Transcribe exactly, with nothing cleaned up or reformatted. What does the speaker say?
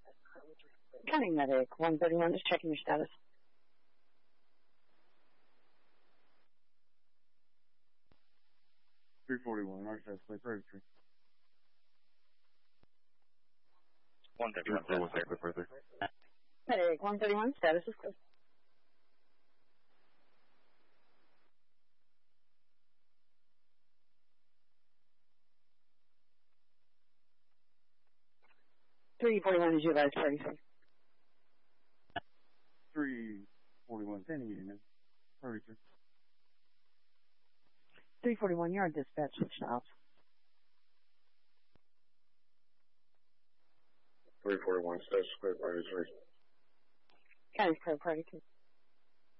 County Medic one thirty-one, just checking your status. three forty-one, our status, play thirty-three. one thirty-one, status clear. Medic one thirty-one, status is clear. three forty-one is utilized thirty-three. three forty-one, standing unit, thirty-three. three forty-one, you're on dispatch, switch to ops. three forty-one, status clear, party three. County's clear, party two.